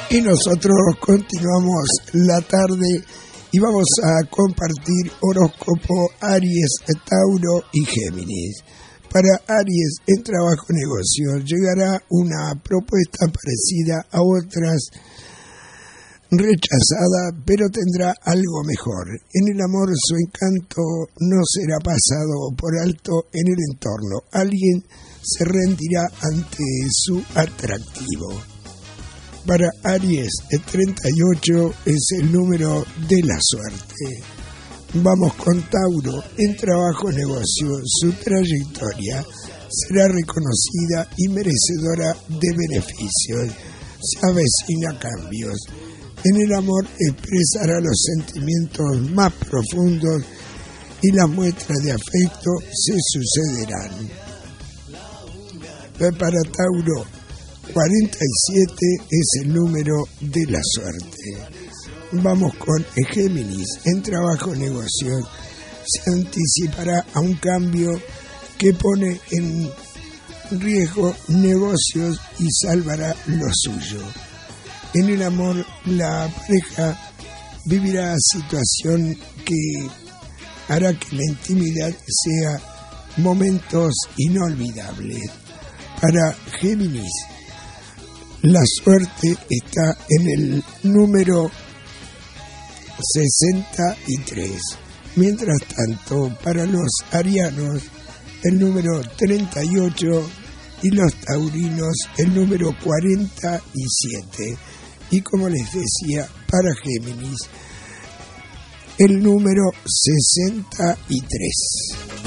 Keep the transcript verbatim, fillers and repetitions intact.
Y nosotros continuamos la tarde y vamos a compartir horóscopo Aries, Tauro y Géminis. Para Aries, en trabajo negocio, llegará una propuesta parecida a otras rechazada, pero tendrá algo mejor. En el amor, su encanto no será pasado por alto en el entorno. Alguien se rendirá ante su atractivo. Para Aries, el treinta y ocho es el número de la suerte. Vamos con Tauro. En trabajo negocio, su trayectoria será reconocida y merecedora de beneficios. Se avecina cambios. En el amor expresará los sentimientos más profundos y las muestras de afecto se sucederán. Para Tauro, cuarenta y siete es el número de la suerte. Vamos con Géminis. En trabajo negocio se anticipará a un cambio que pone en riesgo negocios y salvará lo suyo. En el amor, la pareja vivirá situación que hará que la intimidad sea momentos inolvidables. Para Géminis, la suerte está en el número sesenta y tres. Mientras tanto, para los arianos, el número treinta y ocho y los taurinos, el número cuarenta y siete. Y como les decía, para Géminis, el número sesenta y tres.